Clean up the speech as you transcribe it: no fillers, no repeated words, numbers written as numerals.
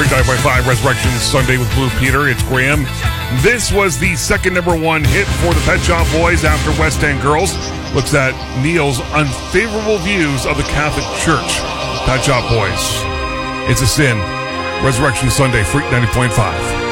Freak 9.5 Resurrection Sunday with Blue Peter. It's Graham. This was the second number one hit for the Pet Shop Boys after West End Girls. Looks at Neil's unfavorable views of the Catholic Church. Pet Shop Boys. It's a sin. Resurrection Sunday, Freak 90.5.